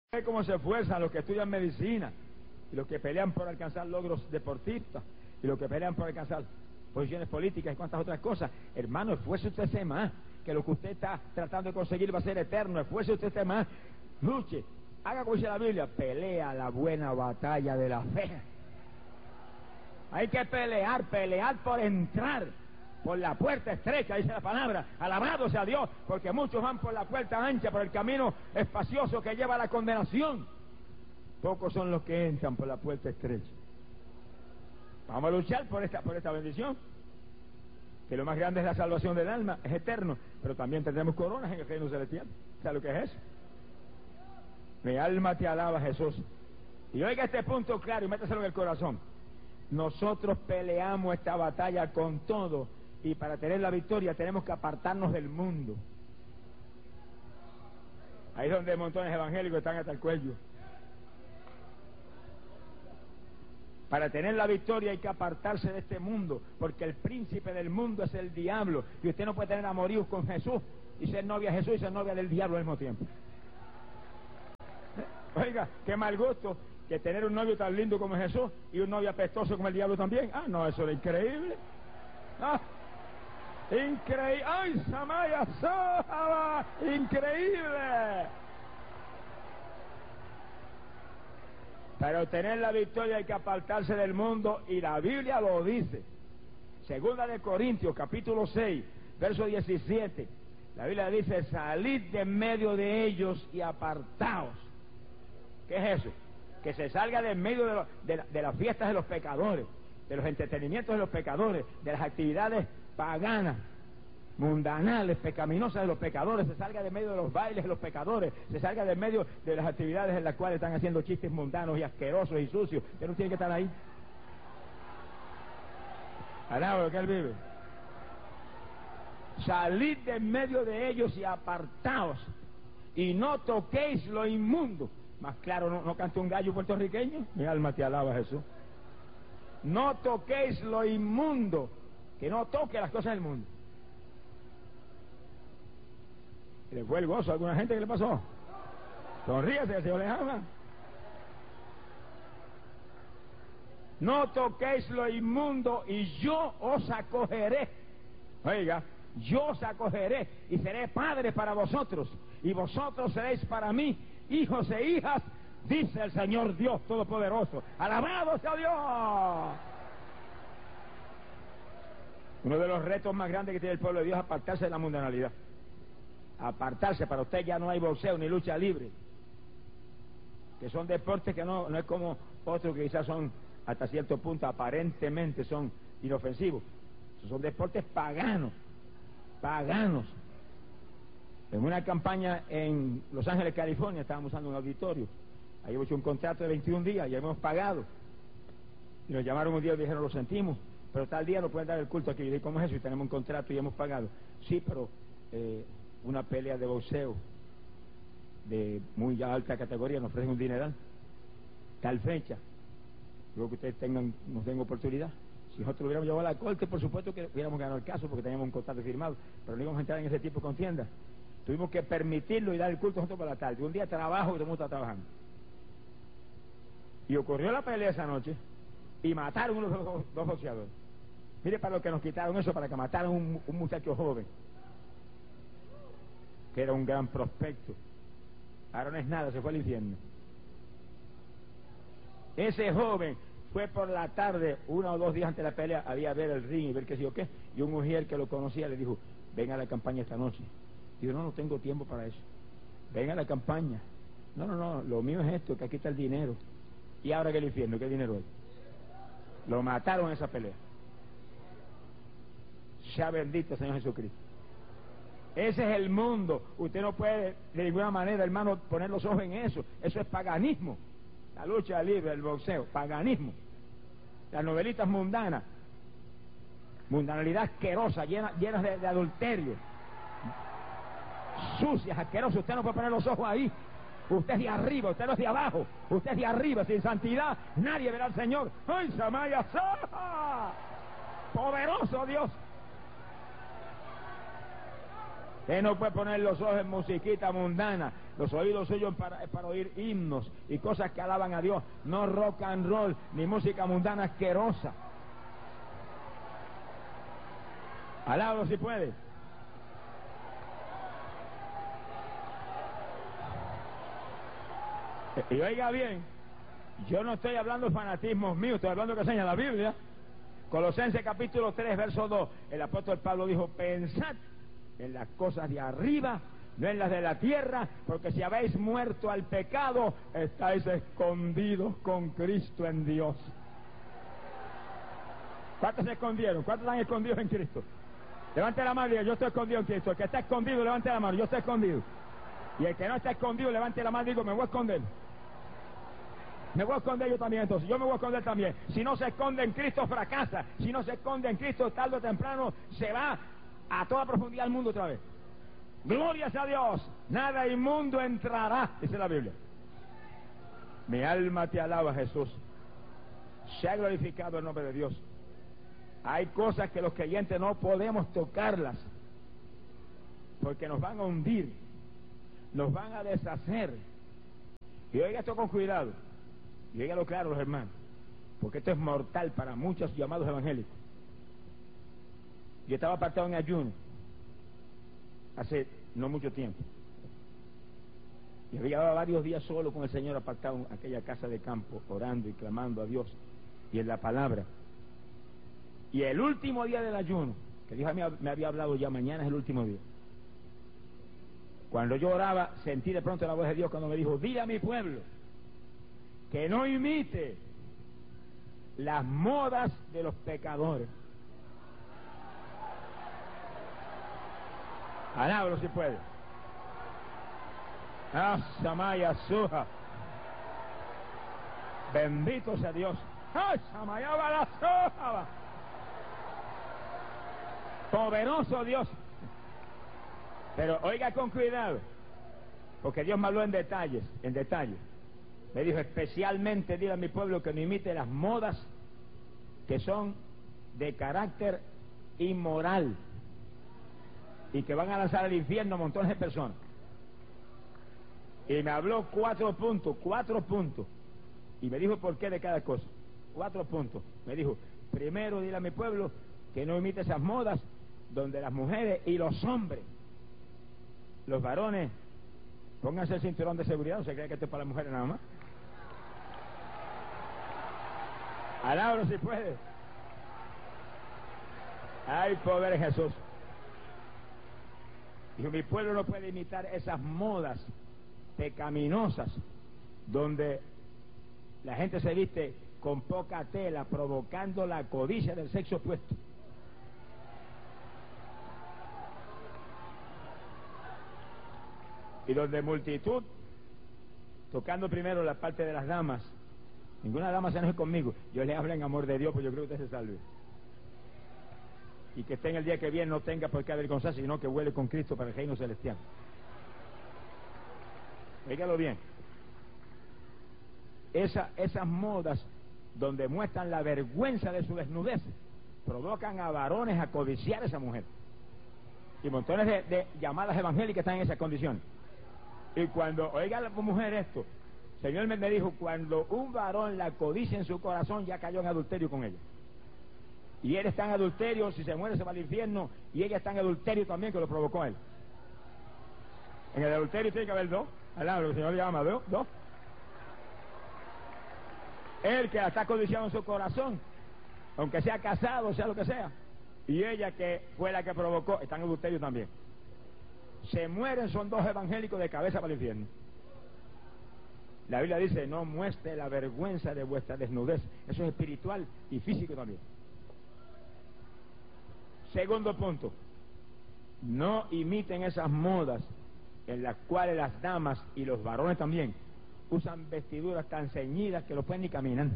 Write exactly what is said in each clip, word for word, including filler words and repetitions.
Ve cómo se esfuerzan los que estudian medicina y los que pelean por alcanzar logros deportistas y los que pelean por alcanzar posiciones políticas y cuantas otras cosas. Hermano, esfuerce usted más, que lo que usted está tratando de conseguir va a ser eterno. Esfuerce usted más, luche, haga como dice la Biblia, pelea la buena batalla de la fe. Hay que pelear, pelear por entrar por la puerta estrecha, dice la palabra. Alabado sea Dios, porque muchos van por la puerta ancha, por el camino espacioso que lleva a la condenación. Pocos son los que entran por la puerta estrecha. Vamos a luchar por esta, por esta bendición, que lo más grande es la salvación del alma, es eterno, pero también tendremos coronas en el reino celestial. ¿Sabes lo que es eso? Mi alma te alaba, Jesús. Y oiga este punto claro y métaselo en el corazón. Nosotros peleamos esta batalla con todo, y para tener la victoria tenemos que apartarnos del mundo. Ahí es donde montones evangélicos están hasta el cuello. Para tener la victoria hay que apartarse de este mundo, porque el príncipe del mundo es el diablo, y usted no puede tener amoríos con Jesús y ser novia de Jesús y ser novia del diablo al mismo tiempo. Oiga, qué mal gusto que tener un novio tan lindo como Jesús y un novio apestoso como el diablo también. Ah, no, eso es increíble. Ah, increíble. ¡Ay, Samaya Sohaba! ¡Increíble! Para obtener la victoria hay que apartarse del mundo, y la Biblia lo dice. Segunda de Corintios, capítulo seis, verso diecisiete. La Biblia dice: salid de en medio de ellos y apartaos. ¿Qué es eso? Que se salga de en medio de, lo, de, la, de las fiestas de los pecadores, de los entretenimientos de los pecadores, de las actividades paganas, mundanales, pecaminosas de los pecadores, se salga de medio de los bailes de los pecadores, se salga de medio de las actividades en las cuales están haciendo chistes mundanos y asquerosos y sucios. Usted no tiene que estar ahí. Alaba lo que él vive. Salid de en medio de ellos y apartaos, y no toquéis lo inmundo. Más claro, ¿no, no canta un gallo puertorriqueño? Mi alma te alaba, Jesús. No toquéis lo inmundo, que no toque las cosas del mundo. ¿Le fue el gozo a alguna gente? ¿Qué le pasó? Sonríase, el Señor les ama. No toquéis lo inmundo, y yo os acogeré. Oiga, yo os acogeré y seré padre para vosotros, y vosotros seréis para mí hijos e hijas, dice el Señor Dios Todopoderoso. ¡Alabado sea Dios! Uno de los retos más grandes que tiene el pueblo de Dios es apartarse de la mundanalidad. Apartarse. Para usted ya no hay boxeo ni lucha libre, que son deportes que no, no es como otros que quizás son hasta cierto punto aparentemente son inofensivos. Esos son deportes paganos, paganos. En una campaña en Los Ángeles, California, estábamos usando un auditorio. Ahí hemos hecho un contrato de veintiún días y hemos pagado. Y nos llamaron un día y dijeron: lo sentimos, pero tal día no pueden dar el culto aquí. Y dije: ¿cómo es eso? Y tenemos un contrato y hemos pagado. Sí, pero eh, una pelea de boxeo de muy alta categoría nos ofrecen un dineral. Tal fecha. Luego que ustedes tengan, nos den oportunidad. Si nosotros lo hubiéramos llevado a la corte, por supuesto que hubiéramos ganado el caso, porque teníamos un contrato firmado, pero no íbamos a entrar en ese tipo de contienda. Tuvimos que permitirlo y dar el culto nosotros para la tarde. Un día de trabajo y todo el mundo está trabajando. Y ocurrió la pelea esa noche y mataron unos dos, dos boxeadores. Mire para lo que nos quitaron eso, para que mataran un, un muchacho joven, que era un gran prospecto. Ahora no es nada, se fue al infierno. Ese joven fue por la tarde, uno o dos días antes de la pelea, había ver el ring y ver qué sé yo qué, y un mujer que lo conocía le dijo: ven a la campaña esta noche. Digo: no, no tengo tiempo para eso. Ven a la campaña. No, no, no, lo mío es esto, que aquí está el dinero. Y ahora que el infierno, ¿qué dinero es? Lo mataron en esa pelea. Sea bendito Señor Jesucristo. Ese es el mundo. Usted no puede de ninguna manera, hermano, poner los ojos en eso. Eso es paganismo. La lucha libre, el boxeo, paganismo. Las novelitas mundanas, mundanalidad asquerosa, llena, llenas de, de adulterio, sucias, asquerosas. Usted no puede poner los ojos ahí. Usted es de arriba, usted no es de abajo. Usted es de arriba. Sin santidad nadie verá al Señor. ¡Ay, Samaya Soha! ¡Poderoso Dios! Usted no puede poner los ojos en musiquita mundana, los oídos suyos para, para oír himnos y cosas que alaban a Dios, no rock and roll, ni música mundana asquerosa. Alábalo si puede. Y oiga bien, yo no estoy hablando de fanatismos míos, estoy hablando de que enseña la Biblia. Colosenses capítulo tres, verso dos, el apóstol Pablo dijo: pensad en las cosas de arriba, no en las de la tierra, porque si habéis muerto al pecado, estáis escondidos con Cristo en Dios. ¿Cuántos se escondieron? ¿Cuántos están escondidos en Cristo? Levante la mano y diga: yo estoy escondido en Cristo. El que está escondido, levante la mano: yo estoy escondido. Y el que no está escondido, levante la mano y digo: me voy a esconder. Me voy a esconder yo también, entonces. Yo me voy a esconder también. Si no se esconde en Cristo, fracasa. Si no se esconde en Cristo, tarde o temprano se va a toda profundidad al mundo otra vez. Glorias a Dios. Nada inmundo entrará, dice la Biblia. Mi alma te alaba, Jesús. Se ha glorificado el nombre de Dios. Hay cosas que los creyentes no podemos tocarlas, porque nos van a hundir, nos van a deshacer. Y oiga esto con cuidado, y óigalo claro, los hermanos, porque esto es mortal para muchos llamados evangélicos. Yo estaba apartado en ayuno hace no mucho tiempo, y había varios días solo con el Señor, apartado en aquella casa de campo, orando y clamando a Dios y en la palabra. Y el último día del ayuno, que Dios me había hablado ya: mañana es el último día. Cuando yo oraba, sentí de pronto la voz de Dios cuando me dijo: dile a mi pueblo que no imite las modas de los pecadores. Alábalo si puede. Ah, Samaya Suja. Bendito sea Dios. Ah, Samaya Balasoja. Poderoso Dios. Pero oiga con cuidado, porque Dios me habló en detalles, en detalles. Me dijo: especialmente dile a mi pueblo que no imite las modas que son de carácter inmoral y que van a lanzar al infierno a montones de personas. Y me habló cuatro puntos, cuatro puntos. Y me dijo por qué de cada cosa. Cuatro puntos. Me dijo: primero, dile a mi pueblo que no imite esas modas donde las mujeres y los hombres, los varones, pónganse el cinturón de seguridad, o se cree que esto es para las mujeres nada más. Alábalo si puede. Hay poder en Jesús. Dijo: mi pueblo no puede imitar esas modas pecaminosas donde la gente se viste con poca tela, provocando la codicia del sexo opuesto. Y donde multitud, tocando primero la parte de las damas. Ninguna dama se enoje conmigo, yo le hablo en amor de Dios, pues yo creo que usted se salve. Y que esté en el día que viene, no tenga por qué avergonzarse, sino que huele con Cristo para el reino celestial. Óigalo bien. Esa, esas modas donde muestran la vergüenza de su desnudez provocan a varones a codiciar a esa mujer. Y montones de, de llamadas evangélicas están en esas condiciones. Y cuando oiga la mujer esto, el Señor me dijo: cuando un varón la codicia en su corazón, ya cayó en adulterio con ella. Y él está en adulterio, si se muere se va al infierno, y ella está en adulterio también, que lo provocó él. En el adulterio tiene que haber dos. Alá, lo que el Señor le llama dos, dos. Él que la está codiciando en su corazón, aunque sea casado, sea lo que sea, y ella que fue la que provocó, está en adulterio también. Se mueren, son dos evangélicos de cabeza para el infierno. La Biblia dice: no muestre la vergüenza de vuestra desnudez. Eso es espiritual y físico también. Segundo punto: no imiten esas modas en las cuales las damas y los varones también usan vestiduras tan ceñidas que no pueden ni caminar,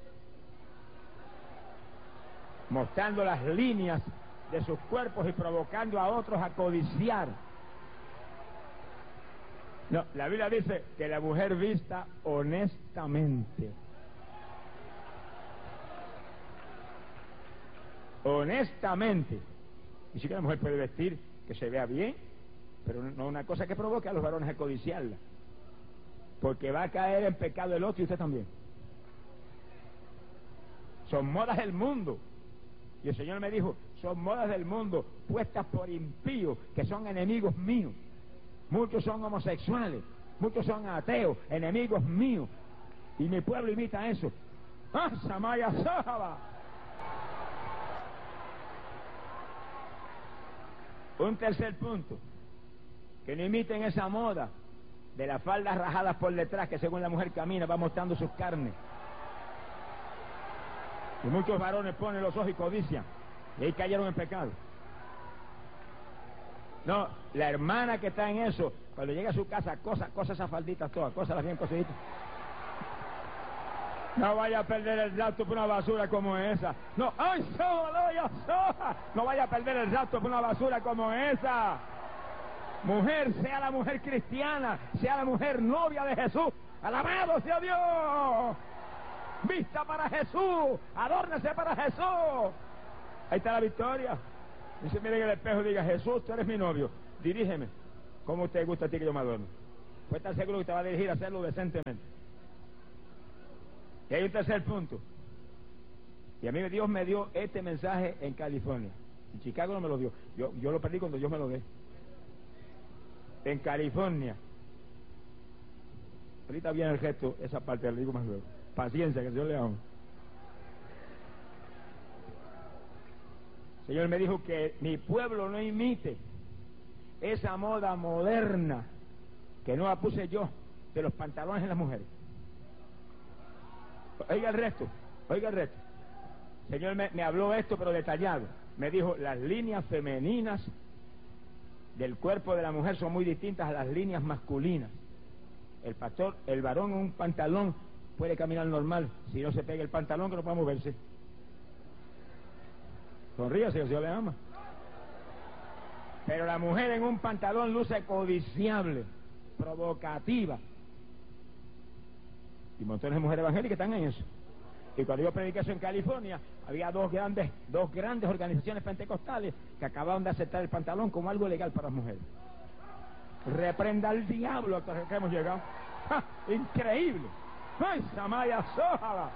mostrando las líneas de sus cuerpos y provocando a otros a codiciar. No, la Biblia dice que la mujer vista honestamente. Honestamente. Y sí que la mujer puede vestir que se vea bien, pero no una cosa que provoque a los varones a codiciarla, porque va a caer en pecado el otro y usted también. Son modas del mundo, y el Señor me dijo, son modas del mundo puestas por impíos que son enemigos míos. Muchos son homosexuales, muchos son ateos, enemigos míos, y mi pueblo imita eso. ¡Ah, Samaya Sahaba! Un tercer punto, que no imiten esa moda de las faldas rajadas por detrás, que según la mujer camina va mostrando sus carnes. Y muchos varones ponen los ojos y codician, y ahí cayeron en pecado. No, la hermana que está en eso, cuando llega a su casa, cosa, cosa esas falditas todas, cosa las bien cosiditas. No vaya a perder el rato por una basura como esa. No, ¡ay, sola, sola! No vaya a perder el rato por una basura como esa. Mujer, sea la mujer cristiana, sea la mujer novia de Jesús. ¡Alabado sea Dios! Vista para Jesús, adórnese para Jesús. Ahí está la victoria. Y se mire en el espejo y diga, Jesús, tú eres mi novio, dirígeme. ¿Cómo usted gusta a ti que yo me adorne? Pues estar seguro que te va a dirigir a hacerlo decentemente. Y hay un tercer punto. Y a mí Dios me dio este mensaje en California. En Chicago no me lo dio. Yo, yo lo perdí cuando Dios me lo dio. En California. Ahorita viene el gesto, esa parte, le digo más luego. Paciencia, que Dios le ama. El Señor me dijo que mi pueblo no imite esa moda moderna que no la puse yo de los pantalones en las mujeres. Oiga el resto, oiga el resto. El Señor me, me habló esto pero detallado. Me dijo, las líneas femeninas del cuerpo de la mujer son muy distintas a las líneas masculinas. El pastor, el varón en un pantalón puede caminar normal, si no se pega el pantalón que no puede moverse. Sonríase, que Dios le ama. Pero la mujer en un pantalón luce codiciable, provocativa. Y montones de mujeres evangélicas están en eso. Y cuando yo prediqué eso en California, había dos grandes, dos grandes organizaciones pentecostales que acababan de aceptar el pantalón como algo legal para las mujeres. Reprenda al diablo hasta que hemos llegado. ¡Ja! Increíble. ¡Ay, Samaya Sójala!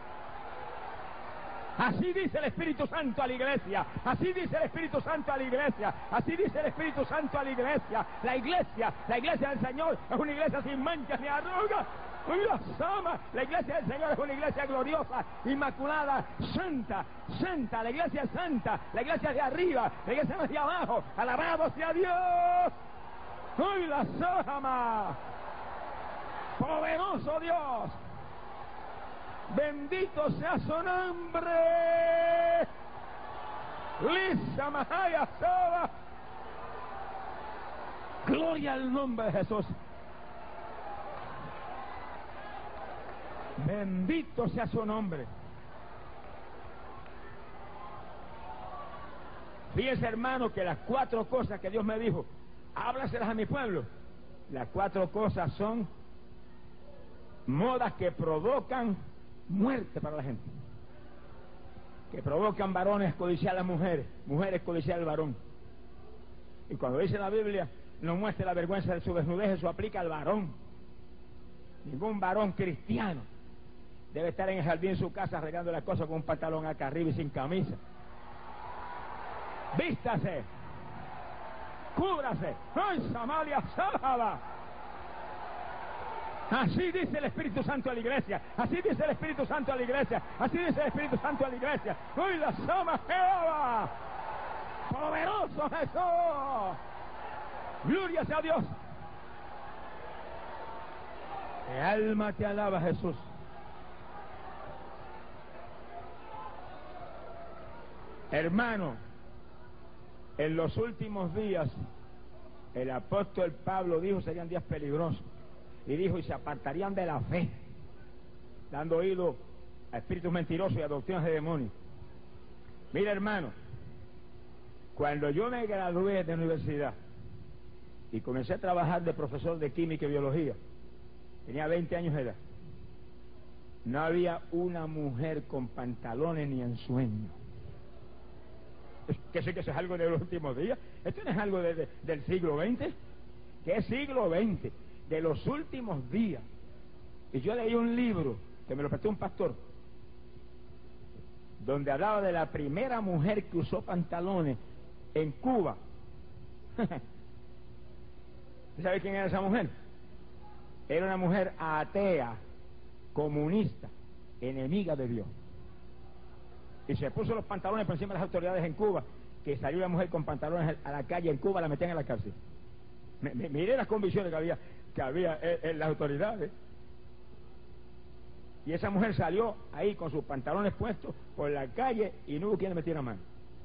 Así dice el Espíritu Santo a la iglesia, así dice el Espíritu Santo a la iglesia, así dice el Espíritu Santo a la iglesia. La iglesia, la iglesia del Señor es una iglesia sin manchas ni arrugas. ¡Uy, sama! La iglesia del Señor es una iglesia gloriosa, inmaculada, santa, santa. La iglesia es santa, la iglesia es de arriba, la iglesia no es de abajo. ¡Alabado sea Dios! ¡Uy, la sama! ¡Poderoso Dios! ¡Bendito sea su nombre! ¡Lisa Mahaya Soba! ¡Gloria al nombre de Jesús! ¡Bendito sea su nombre! Fíjense, hermano, que las cuatro cosas que Dios me dijo, háblaselas a mi pueblo. Las cuatro cosas son modas que provocan muerte para la gente, que provocan varones codiciar a las mujeres, mujeres codiciar al varón. Y cuando dice la Biblia, no muestre la vergüenza de su desnudez, eso aplica al varón. Ningún varón cristiano debe estar en el jardín de su casa arreglando las cosas con un pantalón acá arriba y sin camisa. Vístase, cúbrase. ¡Ay, Samaria Sábala! Así dice el Espíritu Santo a la iglesia, así dice el Espíritu Santo a la iglesia, así dice el Espíritu Santo a la iglesia. ¡Uy, la sama Jehová! ¡Poderoso Jesús! ¡Gloria sea a Dios! ¡Mi alma te alaba, Jesús! Hermano, en los últimos días, el apóstol Pablo dijo serían días peligrosos. Y dijo, y se apartarían de la fe, dando oído a espíritus mentirosos y a doctrinas de demonios. Mira, hermano, cuando yo me gradué de universidad y comencé a trabajar de profesor de química y biología, tenía veinte años de edad, no había una mujer con pantalones ni en sueño. que sé que eso es algo de los últimos días. Esto no es algo de, de, del siglo veinte, que es siglo veinte, de los últimos días. Y yo leí un libro que me lo prestó un pastor, donde hablaba de la primera mujer que usó pantalones en Cuba. ¿Sabe quién era esa mujer? Era una mujer atea, comunista, enemiga de Dios. Y se puso los pantalones por encima de las autoridades en Cuba, que salió una mujer con pantalones a la calle en Cuba, la metían en la cárcel. Me, me, miré las convicciones que había, que había en, en las autoridades. Y esa mujer salió ahí con sus pantalones puestos por la calle y no hubo quien le metiera mano.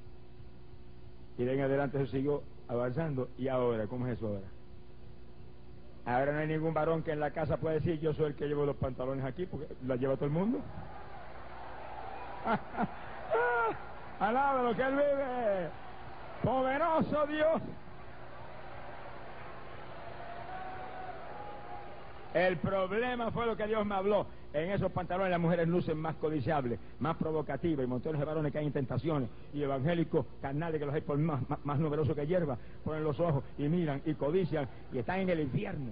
Y de en adelante se siguió avanzando. ¿Y ahora? ¿Cómo es eso ahora? Ahora no hay ningún varón que en la casa pueda decir: yo soy el que llevo los pantalones aquí, porque la lleva todo el mundo. Alaba lo que él vive. Poderoso Dios. El problema fue lo que Dios me habló. En esos pantalones las mujeres lucen más codiciables, más provocativas, y montones de varones que hay en tentaciones, y evangélicos carnales que los hay por más, más, más numerosos que hierba, ponen los ojos y miran y codician y están en el infierno.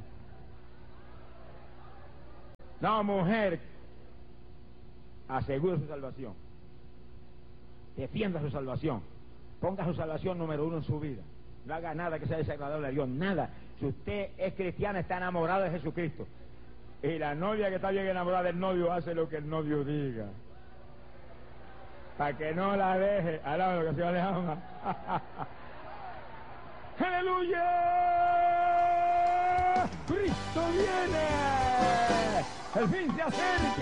No, mujer, asegure su salvación, defienda su salvación, ponga su salvación número uno en su vida. No haga nada que sea desagradable a Dios, nada. Si usted es cristiana, está enamorada de Jesucristo, y la novia que está bien enamorada del novio hace lo que el novio diga, para que no la deje. Alaba lo que el Señor le ama. ¡Aleluya! ¡Cristo viene! ¡El fin se acerca!